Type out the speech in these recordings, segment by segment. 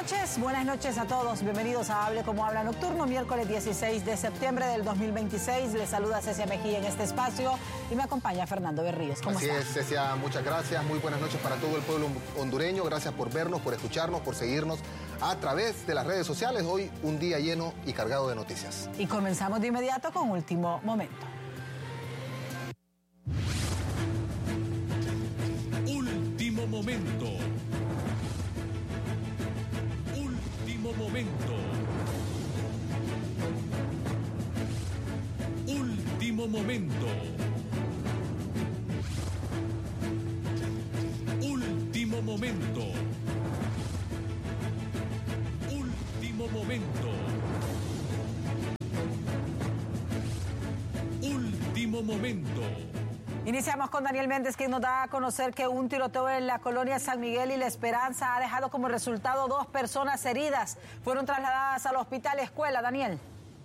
Buenas noches a todos. Bienvenidos a Hable Como Habla Nocturno, miércoles 16 de septiembre del 2026. Les saluda Cecia Mejía en este espacio y me acompaña Fernando Berríos. ¿Cómo está? Así es, Cecia, muchas gracias. Muy buenas noches para todo el pueblo hondureño. Gracias por vernos, por escucharnos, por seguirnos a través de las redes sociales. Hoy un día lleno y cargado de noticias. Y comenzamos de inmediato con Último Momento. Último Momento. Último Momento. Último Momento. Último Momento. Último Momento. Último Momento. Iniciamos con Daniel Méndez, quien nos da a conocer que un tiroteo en la colonia San Miguel y La Esperanza ha dejado como resultado 2 personas heridas. Fueron trasladadas al hospital Escuela. Daniel.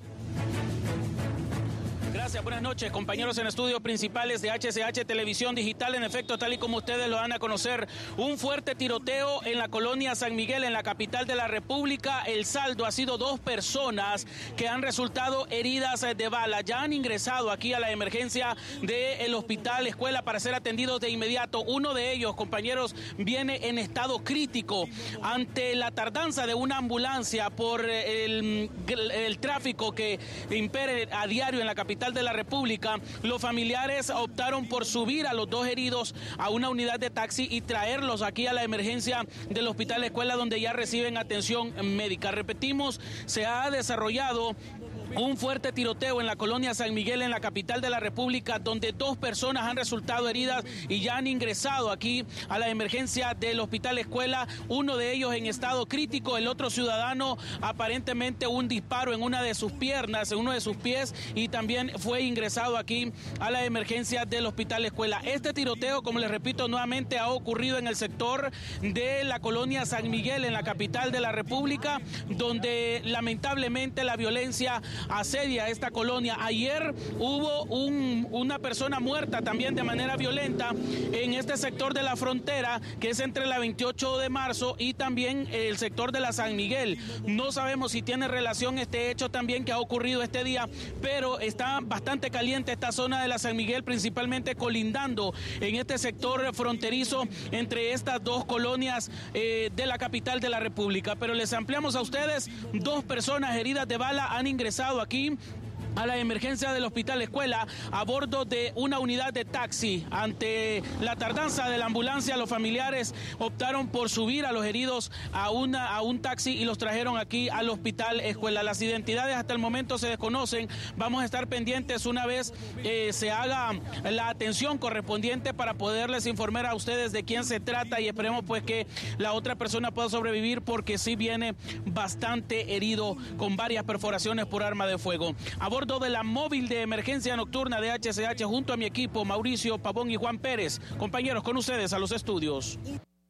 Gracias, buenas noches, compañeros en estudios principales de HCH Televisión Digital. En efecto, tal y como ustedes lo van a conocer, un fuerte tiroteo en la colonia San Miguel, en la capital de la República. El saldo ha sido 2 personas que han resultado heridas de bala. Ya han ingresado aquí a la emergencia del hospital Escuela para ser atendidos de inmediato. Uno de ellos, compañeros, viene en estado crítico. Ante la tardanza de una ambulancia por el tráfico que impere a diario en la capital de la República, los familiares optaron por subir a los 2 heridos a una unidad de taxi y traerlos aquí a la emergencia del hospital Escuela, donde ya reciben atención médica. Repetimos, se ha desarrollado un fuerte tiroteo en la colonia San Miguel, en la capital de la República, donde 2 personas han resultado heridas y ya han ingresado aquí a la emergencia del hospital Escuela. Uno de ellos en estado crítico, el otro ciudadano aparentemente un disparo en una de sus piernas, en uno de sus pies, y también fue ingresado aquí a la emergencia del hospital Escuela. Este tiroteo, como les repito nuevamente, ha ocurrido en el sector de la colonia San Miguel, en la capital de la República, donde lamentablemente la violencia asedia esta colonia. Ayer hubo una persona muerta también de manera violenta en este sector de la frontera, que es entre la 28 de marzo y también el sector de la San Miguel. No sabemos si tiene relación este hecho también que ha ocurrido este día, pero está bastante caliente esta zona de la San Miguel, principalmente colindando en este sector fronterizo entre estas 2 colonias de la capital de la República. Pero les ampliamos a ustedes, 2 personas heridas de bala han ingresado aquí a la emergencia del hospital Escuela a bordo de una unidad de taxi. Ante la tardanza de la ambulancia, los familiares optaron por subir a los heridos a un taxi y los trajeron aquí al hospital Escuela. Las identidades hasta el momento se desconocen. Vamos a estar pendientes una vez se haga la atención correspondiente para poderles informar a ustedes de quién se trata, y esperemos pues que la otra persona pueda sobrevivir, porque sí viene bastante herido con varias perforaciones por arma de fuego. A bordo de la móvil de emergencia nocturna de HCH, junto a mi equipo, Mauricio Pavón y Juan Pérez. Compañeros, con ustedes a los estudios.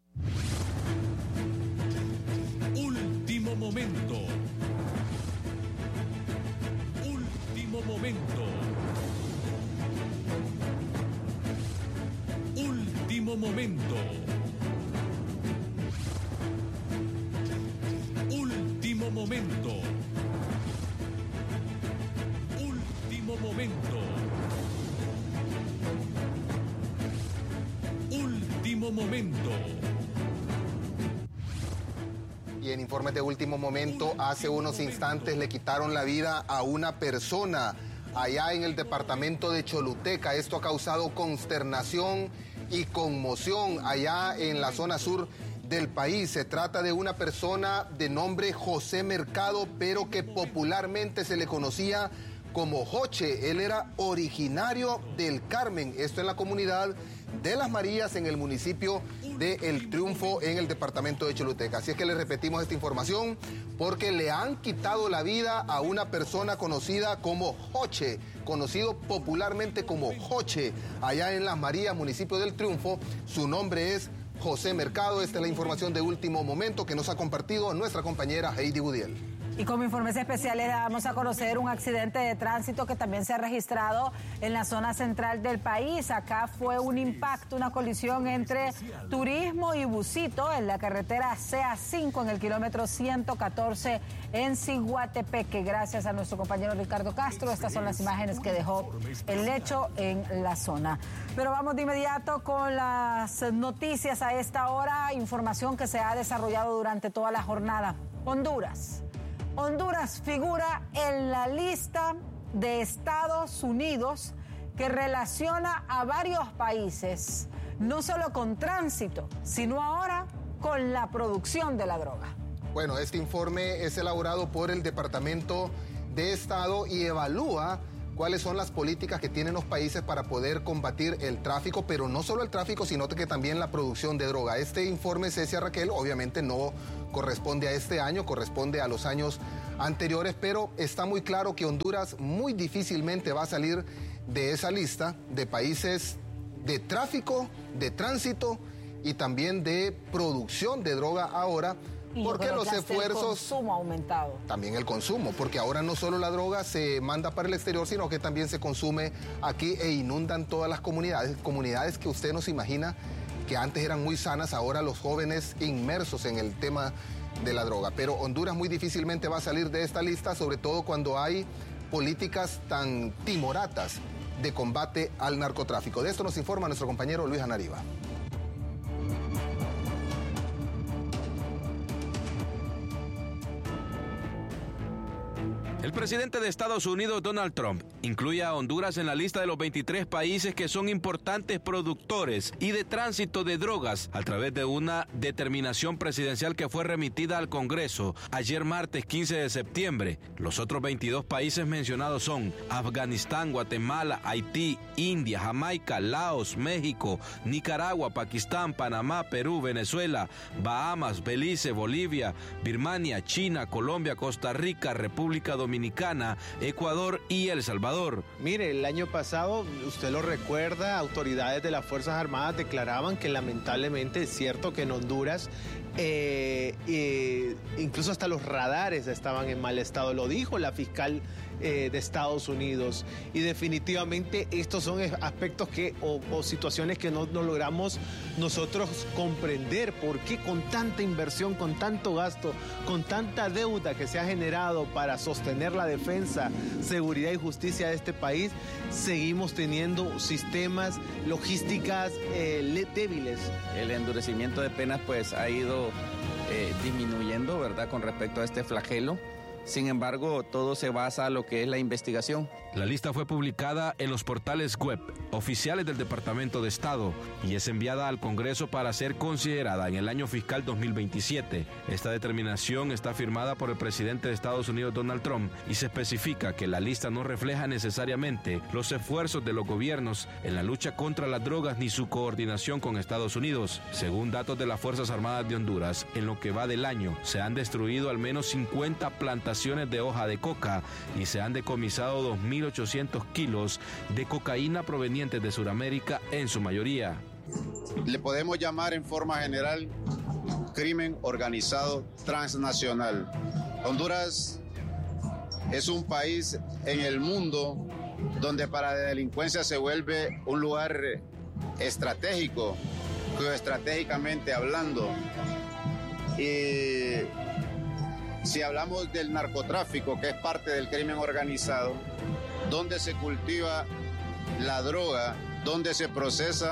Último Momento. Último Momento. Último Momento. Último Momento. Último Momento. Último Momento. Y en informes de Último Momento, hace unos instantes le quitaron la vida a una persona allá en el departamento de Choluteca. Esto ha causado consternación y conmoción allá en la zona sur del país. Se trata de una persona de nombre José Mercado, pero que popularmente se le conocía como Joche. Él era originario del Carmen, esto en la comunidad de Las Marías, en el municipio de El Triunfo, en el departamento de Choluteca. Así es que les repetimos esta información porque le han quitado la vida a una persona conocida como Joche, conocido popularmente como Joche, allá en Las Marías, municipio del Triunfo. Su nombre es José Mercado. Esta es la información de Último Momento que nos ha compartido nuestra compañera Heidi Budiel. Y como informes especiales damos a conocer un accidente de tránsito que también se ha registrado en la zona central del país. Acá fue un impacto, una colisión entre Turismo y Busito en la carretera CA5 en el kilómetro 114 en Ciguatepeque. Gracias a nuestro compañero Ricardo Castro, estas son las imágenes que dejó el hecho en la zona. Pero vamos de inmediato con las noticias a esta hora, información que se ha desarrollado durante toda la jornada. Honduras figura en la lista de Estados Unidos que relaciona a varios países, no solo con tránsito, sino ahora con la producción de la droga. Bueno, este informe es elaborado por el Departamento de Estado y evalúa cuáles son las políticas que tienen los países para poder combatir el tráfico, pero no solo el tráfico, sino que también la producción de droga. Este informe, Cecia, Raquel, obviamente no corresponde a este año, corresponde a los años anteriores, pero está muy claro que Honduras muy difícilmente va a salir de esa lista de países de tráfico, de tránsito y también de producción de droga ahora. Porque los esfuerzos... El consumo ha aumentado. También el consumo, porque ahora no solo la droga se manda para el exterior, sino que también se consume aquí e inundan todas las comunidades que usted no se imagina que antes eran muy sanas, ahora los jóvenes inmersos en el tema de la droga. Pero Honduras muy difícilmente va a salir de esta lista, sobre todo cuando hay políticas tan timoratas de combate al narcotráfico. De esto nos informa nuestro compañero Luis Anariba. El presidente de Estados Unidos, Donald Trump, incluye a Honduras en la lista de los 23 países que son importantes productores y de tránsito de drogas a través de una determinación presidencial que fue remitida al Congreso ayer martes 15 de septiembre. Los otros 22 países mencionados son Afganistán, Guatemala, Haití, India, Jamaica, Laos, México, Nicaragua, Pakistán, Panamá, Perú, Venezuela, Bahamas, Belice, Bolivia, Birmania, China, Colombia, Costa Rica, República Dominicana, Ecuador y El Salvador. Mire, el año pasado, usted lo recuerda, autoridades de las Fuerzas Armadas declaraban que lamentablemente es cierto que en Honduras incluso hasta los radares estaban en mal estado, lo dijo la fiscal de Estados Unidos, y definitivamente estos son aspectos o situaciones que no logramos nosotros comprender por qué con tanta inversión, con tanto gasto, con tanta deuda que se ha generado para sostener la defensa, seguridad y justicia de este país, seguimos teniendo sistemas, logísticas débiles. El endurecimiento de penas pues ha ido disminuyendo, ¿verdad?, con respecto a este flagelo. Sin embargo, todo se basa en lo que es la investigación. La lista fue publicada en los portales web oficiales del Departamento de Estado y es enviada al Congreso para ser considerada en el año fiscal 2027. Esta determinación está firmada por el presidente de Estados Unidos, Donald Trump, y se especifica que la lista no refleja necesariamente los esfuerzos de los gobiernos en la lucha contra las drogas ni su coordinación con Estados Unidos. Según datos de las Fuerzas Armadas de Honduras, en lo que va del año se han destruido al menos 50 plantaciones de hoja de coca y se han decomisado 2.800 kilos de cocaína provenientes de Sudamérica en su mayoría. Le podemos llamar en forma general crimen organizado transnacional. Honduras es un país en el mundo donde para la delincuencia se vuelve un lugar estratégico, geoestratégicamente hablando. Y si hablamos del narcotráfico, que es parte del crimen organizado, donde se cultiva la droga, donde se procesa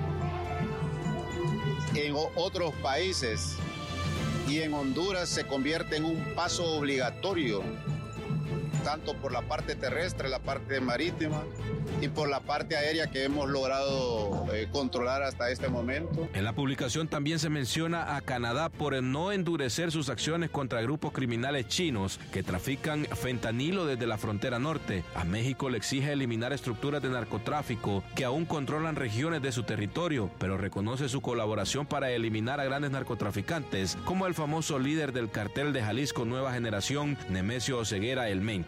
en otros países, y en Honduras se convierte en un paso obligatorio, tanto por la parte terrestre, la parte marítima y por la parte aérea que hemos logrado controlar hasta este momento. En la publicación también se menciona a Canadá por no endurecer sus acciones contra grupos criminales chinos que trafican fentanilo desde la frontera norte. A México le exige eliminar estructuras de narcotráfico que aún controlan regiones de su territorio, pero reconoce su colaboración para eliminar a grandes narcotraficantes, como el famoso líder del cartel de Jalisco Nueva Generación, Nemesio Oseguera, el Mencho.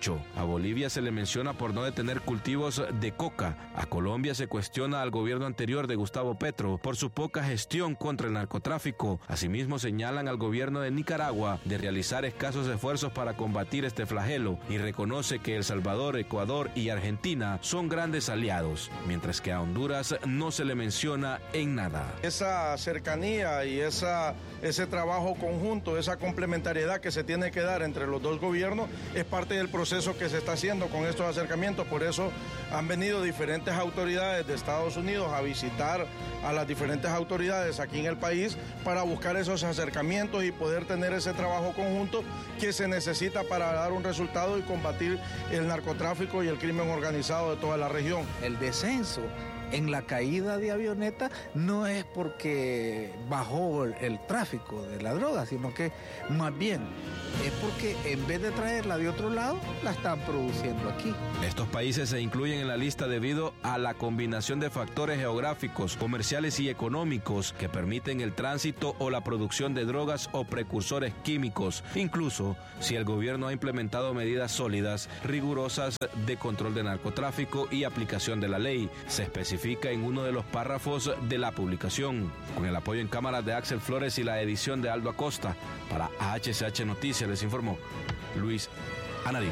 2018. A Bolivia se le menciona por no detener cultivos de coca. A Colombia se cuestiona al gobierno anterior de Gustavo Petro por su poca gestión contra el narcotráfico. Asimismo, señalan al gobierno de Nicaragua de realizar escasos esfuerzos para combatir este flagelo y reconoce que El Salvador, Ecuador y Argentina son grandes aliados, mientras que a Honduras no se le menciona en nada. Esa cercanía y ese trabajo conjunto, esa complementariedad que se tiene que dar entre los dos gobiernos es parte del proceso que se está haciendo con estos acercamientos. Por eso han venido diferentes autoridades de Estados Unidos a visitar a las diferentes autoridades aquí en el país para buscar esos acercamientos y poder tener ese trabajo conjunto que se necesita para dar un resultado y combatir el narcotráfico y el crimen organizado de toda la región. El descenso en la caída de avioneta no es porque bajó el tráfico de la droga, sino que más bien es porque en vez de traerla de otro lado, la están produciendo aquí. Estos países se incluyen en la lista debido a la combinación de factores geográficos, comerciales y económicos que permiten el tránsito o la producción de drogas o precursores químicos, incluso si el gobierno ha implementado medidas sólidas, rigurosas de control de narcotráfico y aplicación de la ley. Se especifica en uno de los párrafos de la publicación, con el apoyo en cámaras de Axel Flores y la edición de Aldo Acosta. Para HCH Noticias les informó Luis Anarín.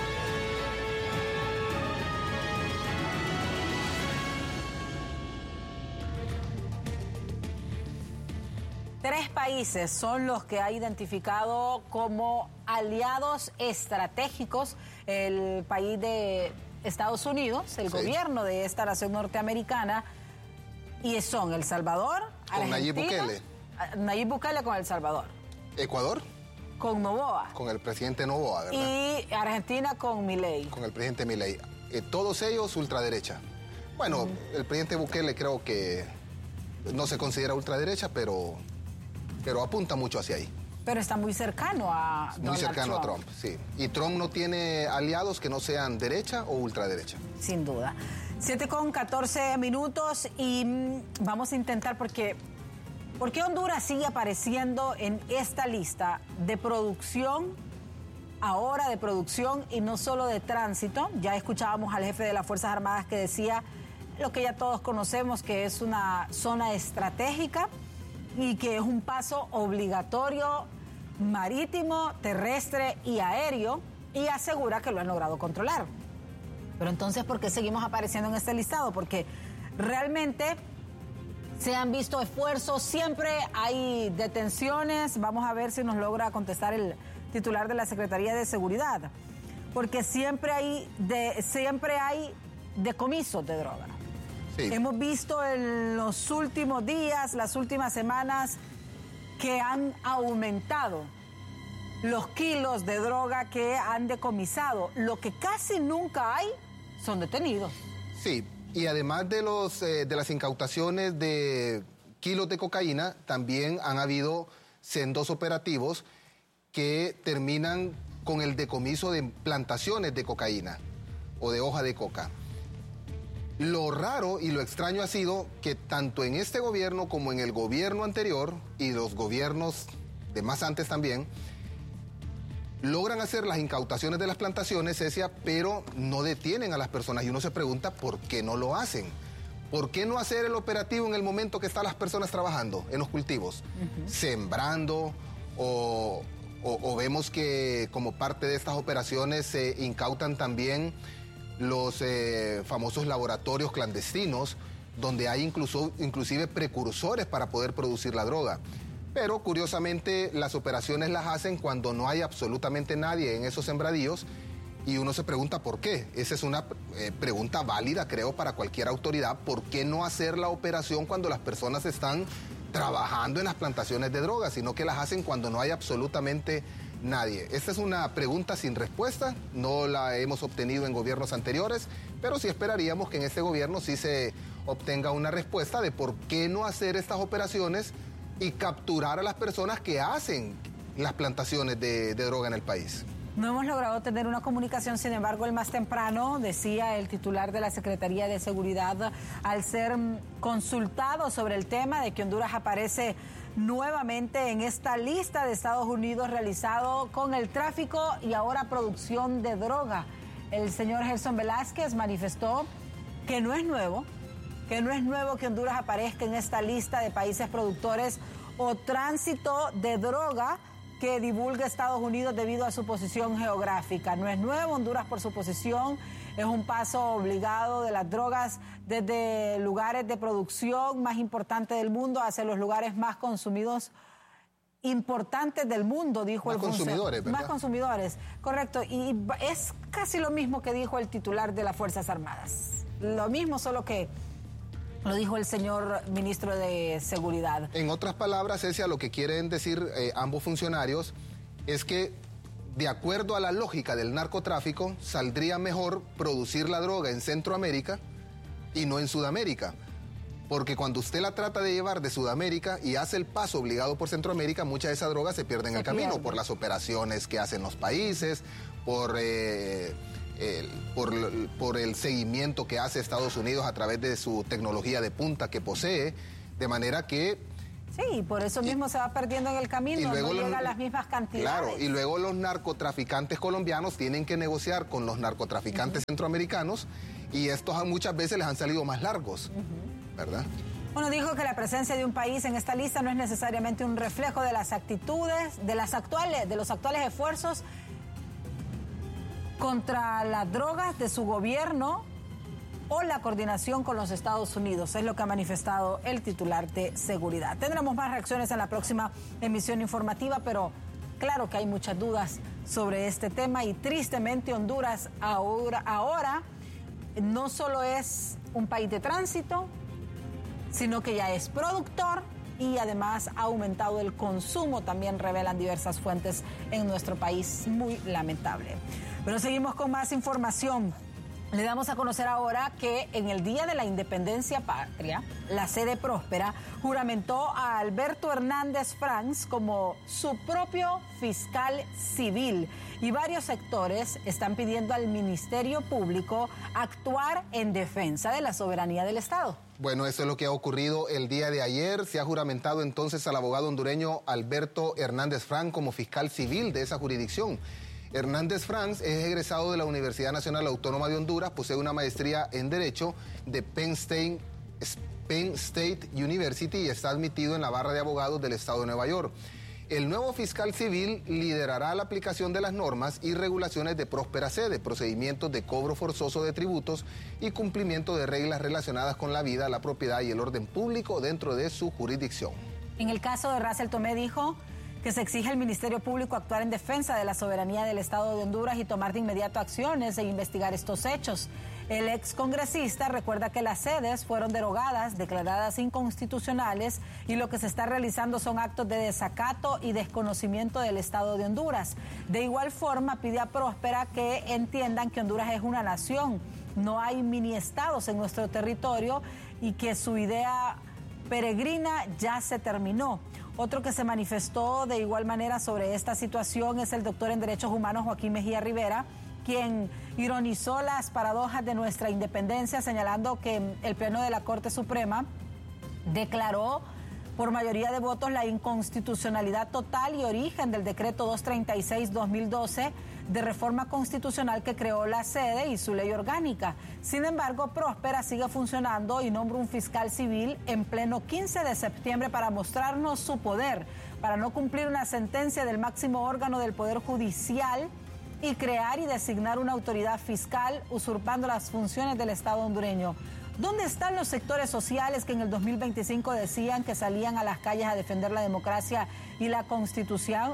Tres países son los que ha identificado como aliados estratégicos el país de Estados Unidos, el gobierno de esta nación norteamericana, y son El Salvador, con Nayib Bukele. Nayib Bukele con El Salvador. Ecuador. Con Noboa. Con el presidente Noboa, ¿verdad? Y Argentina con Milei. Con el presidente Milei. Todos ellos ultraderecha. Bueno, el presidente Bukele creo que no se considera ultraderecha, pero apunta mucho hacia ahí. Pero está muy cercano a Muy cercano a Trump, sí. Y Trump no tiene aliados que no sean derecha o ultraderecha. Sin duda. 7:14 y vamos a intentar ¿por qué Honduras sigue apareciendo en esta lista de producción, ahora de producción y no solo de tránsito? Ya escuchábamos al jefe de las Fuerzas Armadas que decía lo que ya todos conocemos, que es una zona estratégica y que es un paso obligatorio marítimo, terrestre y aéreo, y asegura que lo han logrado controlar. Pero entonces, ¿por qué seguimos apareciendo en este listado? Porque realmente se han visto esfuerzos, siempre hay detenciones. Vamos a ver si nos logra contestar el titular de la Secretaría de Seguridad, porque siempre hay decomisos de droga. Sí. Hemos visto en los últimos días, las últimas semanas, que han aumentado los kilos de droga que han decomisado. Lo que casi nunca hay son detenidos. Sí, y además de las incautaciones de kilos de cocaína, también han habido sendos operativos que terminan con el decomiso de plantaciones de cocaína o de hoja de coca. Lo raro y lo extraño ha sido que tanto en este gobierno como en el gobierno anterior y los gobiernos de más antes también, logran hacer las incautaciones de las plantaciones, Cecia, pero no detienen a las personas. Y uno se pregunta por qué no lo hacen. ¿Por qué no hacer el operativo en el momento que están las personas trabajando en los cultivos? Sembrando o vemos que como parte de estas operaciones se incautan también los famosos laboratorios clandestinos, donde hay inclusive precursores para poder producir la droga. Pero curiosamente las operaciones las hacen cuando no hay absolutamente nadie en esos sembradíos y uno se pregunta por qué. Esa es una pregunta válida, creo, para cualquier autoridad. ¿Por qué no hacer la operación cuando las personas están trabajando en las plantaciones de drogas, sino que las hacen cuando no hay absolutamente nadie? Esta es una pregunta sin respuesta, no la hemos obtenido en gobiernos anteriores, pero sí esperaríamos que en este gobierno sí se obtenga una respuesta de por qué no hacer estas operaciones y capturar a las personas que hacen las plantaciones de droga en el país. No hemos logrado tener una comunicación, sin embargo, el más temprano, decía el titular de la Secretaría de Seguridad, al ser consultado sobre el tema de que Honduras aparece nuevamente en esta lista de Estados Unidos realizado con el tráfico y ahora producción de droga. El señor Gerson Velázquez manifestó que no es nuevo que Honduras aparezca en esta lista de países productores o tránsito de droga que divulga Estados Unidos debido a su posición geográfica. No es nuevo, Honduras por su posición es un paso obligado de las drogas desde lugares de producción más importantes del mundo hacia los lugares más consumidos importantes del mundo, dijo el consumidores, ¿verdad? Más consumidores, correcto. Y es casi lo mismo que dijo el titular de las Fuerzas Armadas. Lo mismo, solo que lo dijo el señor ministro de Seguridad. En otras palabras, Cecia, lo que quieren decir ambos funcionarios es que, de acuerdo a la lógica del narcotráfico, saldría mejor producir la droga en Centroamérica y no en Sudamérica. Porque cuando usted la trata de llevar de Sudamérica y hace el paso obligado por Centroamérica, mucha de esa droga se pierde en el camino por las operaciones que hacen los países, por el seguimiento que hace Estados Unidos a través de su tecnología de punta que posee, de manera que... Sí, por eso mismo se va perdiendo en el camino, no llega a las mismas cantidades. Claro, y luego los narcotraficantes colombianos tienen que negociar con los narcotraficantes centroamericanos y estos muchas veces les han salido más largos, ¿verdad? Bueno, dijo que la presencia de un país en esta lista no es necesariamente un reflejo de las actitudes, de los actuales esfuerzos contra las drogas de su gobierno o la coordinación con los Estados Unidos, es lo que ha manifestado el titular de Seguridad. Tendremos más reacciones en la próxima emisión informativa, pero claro que hay muchas dudas sobre este tema y tristemente Honduras ahora no solo es un país de tránsito, sino que ya es productor y además ha aumentado el consumo, también revelan diversas fuentes en nuestro país, muy lamentable. Pero seguimos con más información. Le damos a conocer ahora que en el Día de la Independencia Patria, la sede Próspera juramentó a Alberto Hernández Franz como su propio fiscal civil y varios sectores están pidiendo al Ministerio Público actuar en defensa de la soberanía del Estado. Bueno, eso es lo que ha ocurrido el día de ayer. Se ha juramentado entonces al abogado hondureño Alberto Hernández Franz como fiscal civil de esa jurisdicción. Hernández Franz es egresado de la Universidad Nacional Autónoma de Honduras, posee una maestría en Derecho de Penn State University y está admitido en la barra de abogados del Estado de Nueva York. El nuevo fiscal civil liderará la aplicación de las normas y regulaciones de Próspera Sede, procedimientos de cobro forzoso de tributos y cumplimiento de reglas relacionadas con la vida, la propiedad y el orden público dentro de su jurisdicción. En el caso de Russell Tomé dijo que se exige al Ministerio Público actuar en defensa de la soberanía del Estado de Honduras y tomar de inmediato acciones e investigar estos hechos. El excongresista recuerda que las sedes fueron derogadas, declaradas inconstitucionales y lo que se está realizando son actos de desacato y desconocimiento del Estado de Honduras. De igual forma pide a Próspera que entiendan que Honduras es una nación, no hay mini estados en nuestro territorio y que su idea peregrina ya se terminó. Otro que se manifestó de igual manera sobre esta situación es el doctor en Derechos Humanos Joaquín Mejía Rivera, quien ironizó las paradojas de nuestra independencia, señalando que el Pleno de la Corte Suprema declaró por mayoría de votos la inconstitucionalidad total y origen del decreto 236-2012 de reforma constitucional que creó la sede y su ley orgánica. Sin embargo, Próspera sigue funcionando y nombra un fiscal civil en pleno 15 de septiembre para mostrarnos su poder, para no cumplir una sentencia del máximo órgano del Poder Judicial y crear y designar una autoridad fiscal usurpando las funciones del Estado hondureño. ¿Dónde están los sectores sociales que en el 2025 decían que salían a las calles a defender la democracia y la Constitución?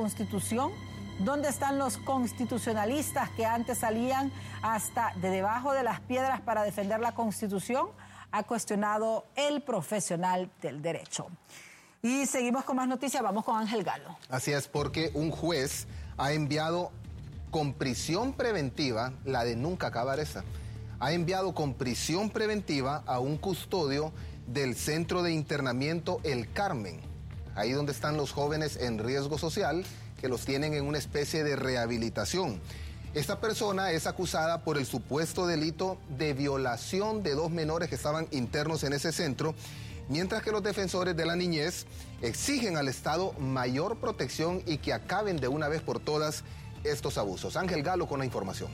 ¿Dónde están los constitucionalistas que antes salían hasta de debajo de las piedras para defender la Constitución? Ha cuestionado el profesional del derecho. Y seguimos con más noticias, vamos con Ángel Galo. Así es, porque un juez ha enviado con prisión preventiva, la de nunca acabar esa, ha enviado con prisión preventiva a un custodio del Centro de Internamiento El Carmen, ahí donde están los jóvenes en riesgo social, que los tienen en una especie de rehabilitación. Esta persona es acusada por el supuesto delito de violación de 2 menores que estaban internos en ese centro mientras que los defensores de la niñez exigen al Estado mayor protección y que acaben de una vez por todas estos abusos. Ángel Galo con la información.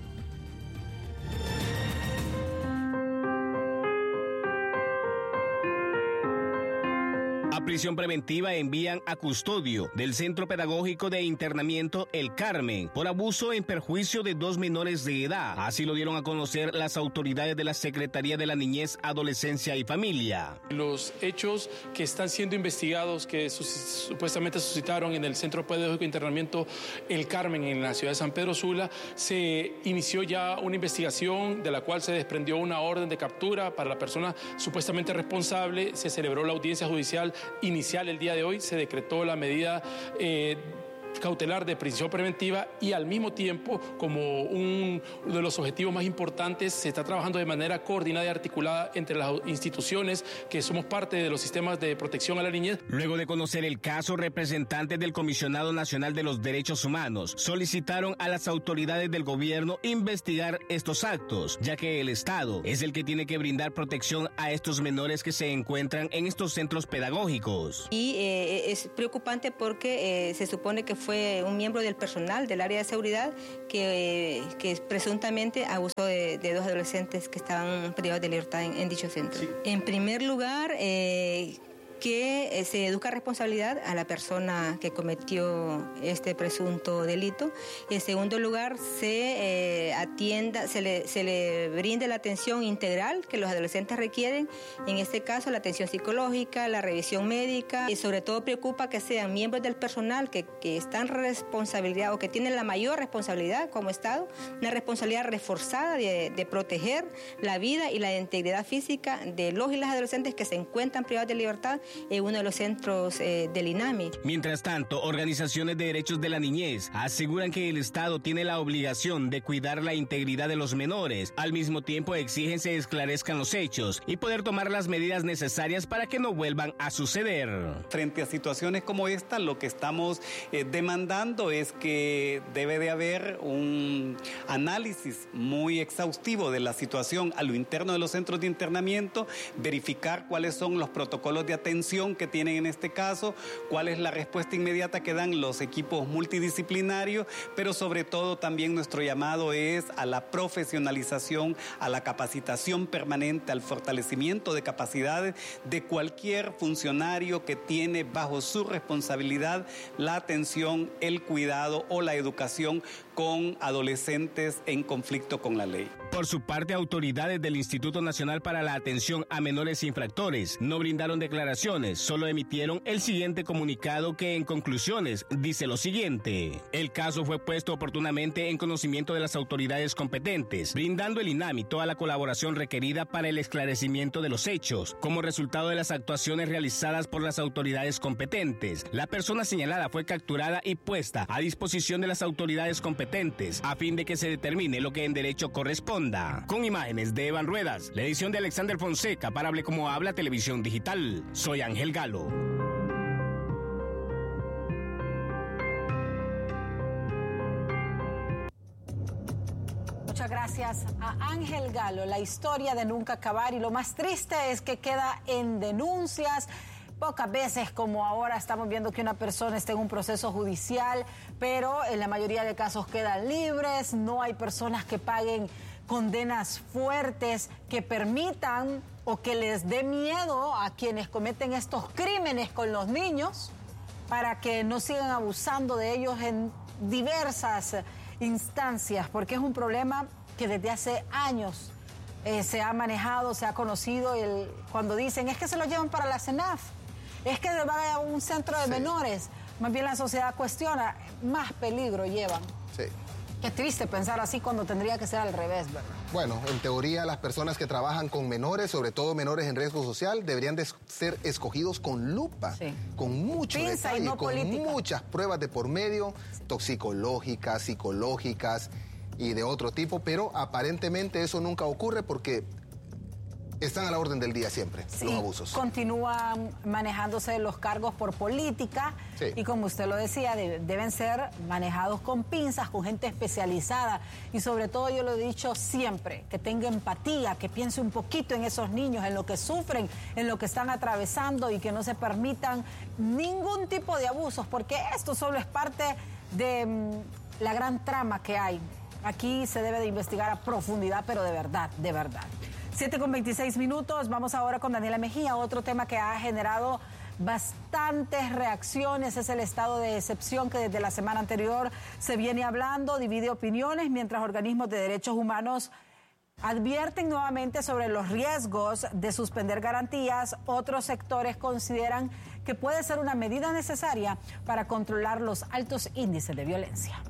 A prisión preventiva envían a custodio del Centro Pedagógico de Internamiento El Carmen por abuso en perjuicio de 2 menores de edad. Así lo dieron a conocer las autoridades de la Secretaría de la Niñez, Adolescencia y Familia. Los hechos que están siendo investigados, que supuestamente suscitaron en el Centro Pedagógico de Internamiento El Carmen en la ciudad de San Pedro Sula, se inició ya una investigación de la cual se desprendió una orden de captura para la persona supuestamente responsable. Se celebró la audiencia judicial inicial el día de hoy, se decretó la medida cautelar de prisión preventiva y al mismo tiempo, como uno de los objetivos más importantes, se está trabajando de manera coordinada y articulada entre las instituciones que somos parte de los sistemas de protección a la niñez. Luego de conocer el caso, representantes del Comisionado Nacional de los Derechos Humanos solicitaron a las autoridades del gobierno investigar estos actos, ya que el Estado es el que tiene que brindar protección a estos menores que se encuentran en estos centros pedagógicos. Y es preocupante porque se supone que fue un miembro del personal del área de seguridad que presuntamente abusó de 2 adolescentes que estaban privados de libertad en dicho centro. Sí. En primer lugar, que se educa responsabilidad a la persona que cometió este presunto delito. En segundo lugar, se le brinde la atención integral que los adolescentes requieren, en este caso la atención psicológica, la revisión médica, y sobre todo preocupa que sean miembros del personal que están responsabilidad o que tienen la mayor responsabilidad como Estado, una responsabilidad reforzada de proteger la vida y la integridad física de los y las adolescentes que se encuentran privados de libertad en uno de los centros del INAMI. Mientras tanto, organizaciones de derechos de la niñez aseguran que el Estado tiene la obligación de cuidar la integridad de los menores. Al mismo tiempo exigen se esclarezcan los hechos y poder tomar las medidas necesarias para que no vuelvan a suceder. Frente a situaciones como esta, lo que estamos demandando es que debe de haber un análisis muy exhaustivo de la situación a lo interno de los centros de internamiento, verificar cuáles son los protocolos de atención que tienen en este caso, cuál es la respuesta inmediata que dan los equipos multidisciplinarios, pero sobre todo también nuestro llamado es a la profesionalización, a la capacitación permanente, al fortalecimiento de capacidades de cualquier funcionario que tiene bajo su responsabilidad la atención, el cuidado o la educación con adolescentes en conflicto con la ley. Por su parte, autoridades del Instituto Nacional para la Atención a Menores Infractores no brindaron declaraciones, solo emitieron el siguiente comunicado que en conclusiones dice lo siguiente: el caso fue puesto oportunamente en conocimiento de las autoridades competentes, brindando el INAMI toda la colaboración requerida para el esclarecimiento de los hechos. Como resultado de las actuaciones realizadas por las autoridades competentes, la persona señalada fue capturada y puesta a disposición de las autoridades competentes a fin de que se determine lo que en derecho corresponda. Con imágenes de Evan Ruedas, la edición de Alexander Fonseca para Hable Como Habla Televisión Digital. Soy Ángel Galo. Muchas gracias a Ángel Galo. La historia de nunca acabar, y lo más triste es que queda en denuncias. Pocas veces como ahora estamos viendo que una persona está en un proceso judicial, pero en la mayoría de casos quedan libres. No hay personas que paguen condenas fuertes que permitan o que les dé miedo a quienes cometen estos crímenes con los niños para que no sigan abusando de ellos en diversas instancias, porque es un problema que desde hace años se ha manejado, se ha conocido. Cuando dicen es que se lo llevan para la CENAF, es que va a un centro de menores, más bien la sociedad cuestiona, más peligro llevan. Sí. Qué triste pensar así cuando tendría que ser al revés, ¿verdad? Bueno, en teoría las personas que trabajan con menores, sobre todo menores en riesgo social, deberían de ser escogidos con lupa, sí, con mucho detalle, no con política, muchas pruebas de por medio, toxicológicas, psicológicas y de otro tipo, pero aparentemente eso nunca ocurre porque están a la orden del día siempre, sí, los abusos. Continúan manejándose los cargos por política, sí, y como usted lo decía, deben ser manejados con pinzas, con gente especializada, y sobre todo yo lo he dicho siempre, que tenga empatía, que piense un poquito en esos niños, en lo que sufren, en lo que están atravesando, y que no se permitan ningún tipo de abusos, porque esto solo es parte de la gran trama que hay. Aquí se debe de investigar a profundidad, pero de verdad, de verdad. 7:26, vamos ahora con Daniela Mejía. Otro tema que ha generado bastantes reacciones es el estado de excepción que desde la semana anterior se viene hablando, divide opiniones, mientras organismos de derechos humanos advierten nuevamente sobre los riesgos de suspender garantías. Otros sectores consideran que puede ser una medida necesaria para controlar los altos índices de violencia.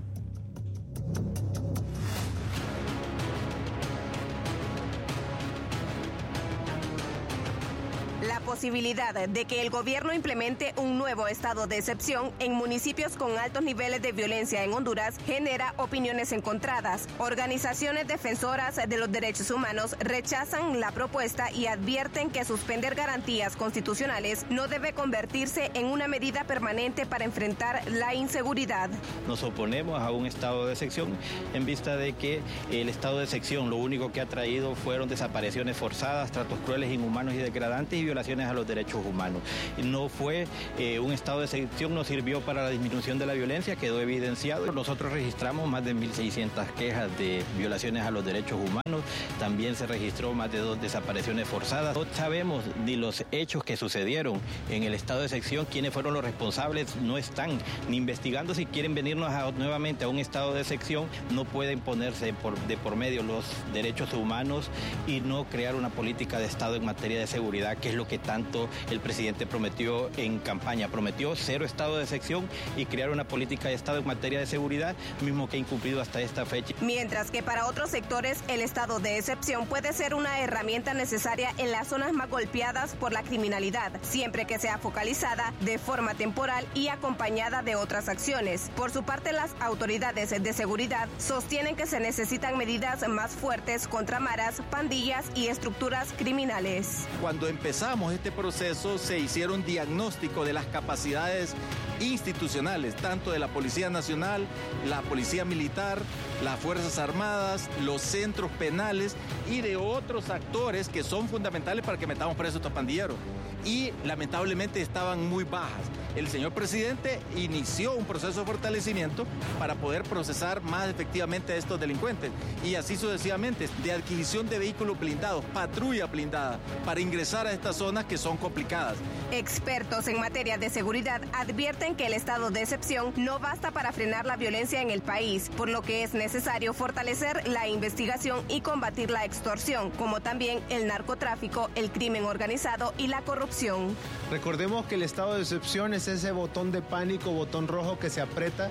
La posibilidad de que el gobierno implemente un nuevo estado de excepción en municipios con altos niveles de violencia en Honduras genera opiniones encontradas. Organizaciones defensoras de los derechos humanos rechazan la propuesta y advierten que suspender garantías constitucionales no debe convertirse en una medida permanente para enfrentar la inseguridad. Nos oponemos a un estado de excepción en vista de que el estado de excepción lo único que ha traído fueron desapariciones forzadas, tratos crueles, inhumanos y degradantes y violaciones a los derechos humanos. No fue un estado de excepción, no sirvió para la disminución de la violencia, quedó evidenciado. Nosotros registramos más de 1.600 quejas de violaciones a los derechos humanos, también se registró más de 2 desapariciones forzadas. No sabemos ni los hechos que sucedieron en el estado de excepción, quiénes fueron los responsables, no están ni investigando. Si quieren venirnos nuevamente a un estado de excepción, no pueden ponerse de por medio los derechos humanos y no crear una política de estado en materia de seguridad, que es lo que tanto el presidente prometió en campaña. Prometió 0 estado de excepción y crear una política de estado en materia de seguridad, mismo que ha incumplido hasta esta fecha. Mientras que para otros sectores el estado de excepción puede ser una herramienta necesaria en las zonas más golpeadas por la criminalidad, siempre que sea focalizada de forma temporal y acompañada de otras acciones. Por su parte, las autoridades de seguridad sostienen que se necesitan medidas más fuertes contra maras, pandillas y estructuras criminales. Cuando empezamos este proceso se hicieron diagnóstico de las capacidades institucionales, tanto de la Policía Nacional, la Policía Militar, las Fuerzas Armadas, los centros penales y de otros actores que son fundamentales para que metamos presos a estos pandilleros. Y lamentablemente estaban muy bajas. El señor presidente inició un proceso de fortalecimiento para poder procesar más efectivamente a estos delincuentes y así sucesivamente, de adquisición de vehículos blindados, patrulla blindada, para ingresar a estas zonas que son complicadas. Expertos en materia de seguridad advierten que el estado de excepción no basta para frenar la violencia en el país, por lo que es necesario fortalecer la investigación y combatir la extorsión, como también el narcotráfico, el crimen organizado y la corrupción. Recordemos que el estado de excepción es ese botón de pánico, botón rojo que se aprieta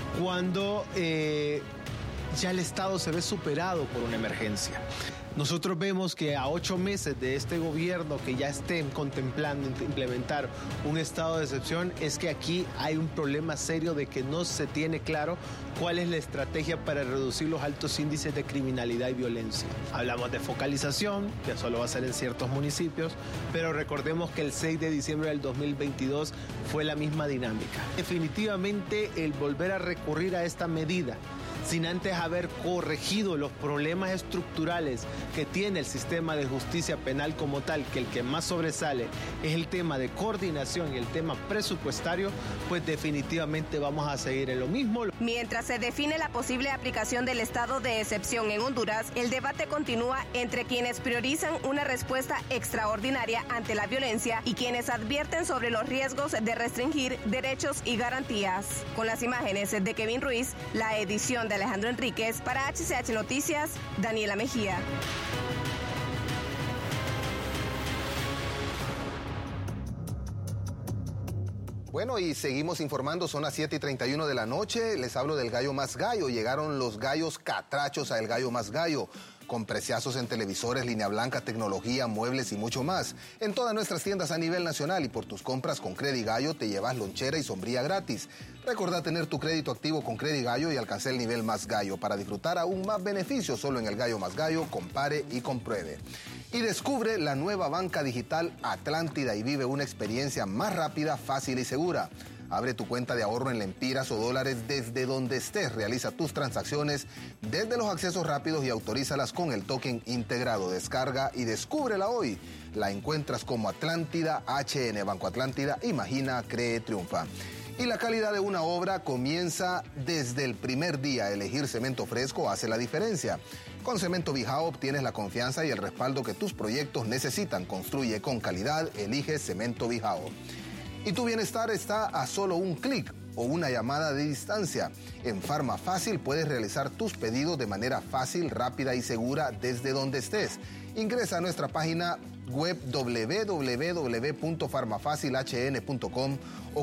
cuando ya el Estado se ve superado por una emergencia. Nosotros vemos que a 8 meses de este gobierno que ya estén contemplando implementar un estado de excepción, es que aquí hay un problema serio de que no se tiene claro cuál es la estrategia para reducir los altos índices de criminalidad y violencia. Hablamos de focalización, que solo va a ser en ciertos municipios, pero recordemos que el 6 de diciembre del 2022 fue la misma dinámica. Definitivamente el volver a recurrir a esta medida sin antes haber corregido los problemas estructurales que tiene el sistema de justicia penal como tal, que el que más sobresale es el tema de coordinación y el tema presupuestario, pues definitivamente vamos a seguir en lo mismo. Mientras se define la posible aplicación del estado de excepción en Honduras, el debate continúa entre quienes priorizan una respuesta extraordinaria ante la violencia y quienes advierten sobre los riesgos de restringir derechos y garantías. Con las imágenes de Kevin Ruiz, la edición de Alejandro Enríquez, para HCH Noticias, Daniela Mejía. Bueno, y seguimos informando, son las 7:31 de la noche, les hablo del Gallo Más Gallo. Llegaron los gallos catrachos a El Gallo Más Gallo, con preciazos en televisores, línea blanca, tecnología, muebles y mucho más. En todas nuestras tiendas a nivel nacional, y por tus compras con Credigallo te llevas lonchera y sombrilla gratis. Recordá tener tu crédito activo con Credigallo y alcanzar el nivel Más Gallo para disfrutar aún más beneficios solo en El Gallo Más Gallo. Compare y compruebe. Y descubre la nueva banca digital Atlántida y vive una experiencia más rápida, fácil y segura. Abre tu cuenta de ahorro en lempiras o dólares desde donde estés. Realiza tus transacciones desde los accesos rápidos y autorízalas con el token integrado. Descarga y descúbrela hoy. La encuentras como Atlántida HN. Banco Atlántida, imagina, cree, triunfa. Y la calidad de una obra comienza desde el primer día. Elegir cemento fresco hace la diferencia. Con Cemento Bijao obtienes la confianza y el respaldo que tus proyectos necesitan. Construye con calidad, elige Cemento Bijao. Y tu bienestar está a solo un clic o una llamada de distancia. En Farmafácil puedes realizar tus pedidos de manera fácil, rápida y segura desde donde estés. Ingresa a nuestra página web www.farmafacilhn.com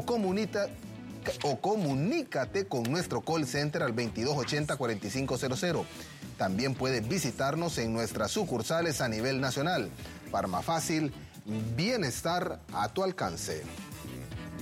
o comunícate con nuestro call center al 2280-4500. También puedes visitarnos en nuestras sucursales a nivel nacional. Farmafácil, bienestar a tu alcance.